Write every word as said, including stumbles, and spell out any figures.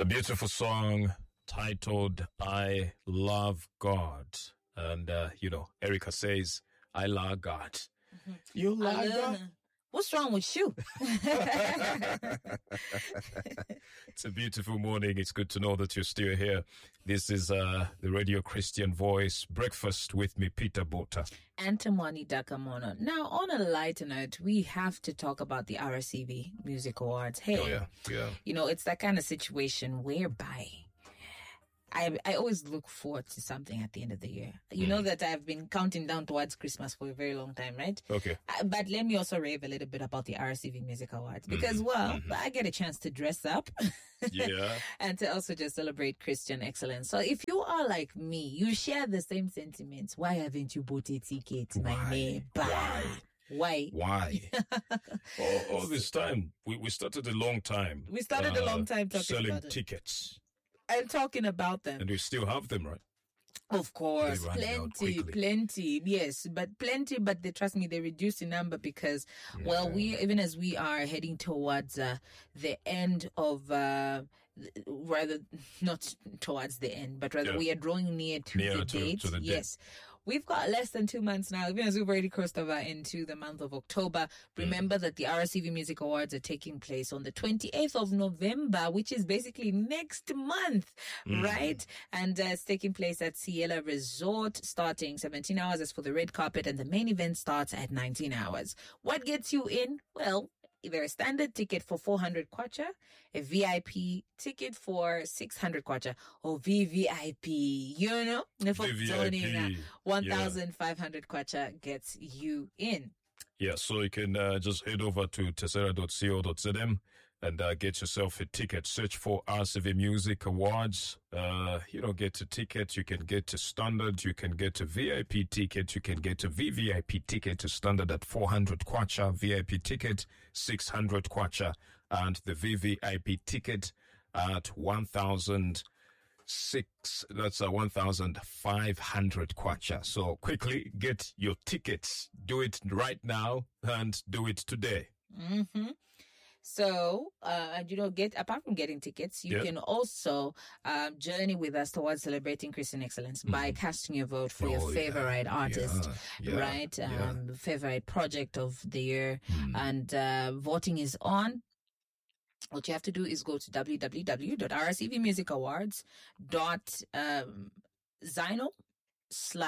A beautiful song titled I Love God. And, uh, you know, Erica says, I love God. Mm-hmm. You love God? What's wrong with you? It's a beautiful morning. It's good to know that you're still here. This is uh, the Radio Christian Voice Breakfast with me, Peter Bota. And Tamwani Dakamono. Now, on a lighter note, we have to talk about the R S C V Music Awards. Hey, oh, yeah, yeah. You know, it's that kind of situation whereby I I always look forward to something at the end of the year. You mm. know that I've been counting down towards Christmas for a very long time, right? Okay. Uh, but let me also rave a little bit about the R S C V Music Awards because, mm. well, mm-hmm. I get a chance to dress up. Yeah. And to also just celebrate Christian excellence. So if you are like me, you share the same sentiments. Why haven't you bought a ticket, my Why? neighbor? Why? Why? Why? all, all this time, we, we started a long time. We started uh, a long time talking selling about it. tickets. And talking about them. And we still have them, right? Of course, plenty, plenty, yes, but plenty, but they, trust me, they reduce the number because, yeah. well, we, even as we are heading towards uh, the end of, uh, rather, not towards the end, but rather yeah. we are drawing near to near the to, date. To the yes. Date. We've got less than two months now, even as we've already crossed over into the month of October. Remember mm. that the R S C V Music Awards are taking place on the twenty-eighth of November, which is basically next month, mm. right? And uh, it's taking place at Ciela Resort, starting seventeen hours as for the red carpet, and the main event starts at nineteen hours. What gets you in? Well, either a standard ticket for four hundred kwacha, a V I P ticket for six hundred kwacha, or V V I P, you know? V V I P. one thousand five hundred yeah. kwacha gets you in. Yeah, so you can uh, just head over to tessera dot co dot z m and uh, get yourself a ticket. Search for R S C V Music Awards. Uh, you know, get a ticket. You can get a standard. You can get a V I P ticket. You can get a V V I P ticket. To standard at four hundred kwacha, V I P ticket six hundred kwacha, and the V V I P ticket at one thousand six. That's a one thousand five hundred kwacha. So quickly get your tickets. Do it right now and do it today. Mm-hmm. So, uh, you know, get, apart from getting tickets, you yep. can also, um, journey with us towards celebrating Christian excellence mm. by casting your vote for oh, your favorite yeah. artist, yeah. Yeah. right? Um, yeah. favorite project of the year. Mm. And, uh, voting is on. What you have to do is go to w w w dot r s c v music awards dot zino slash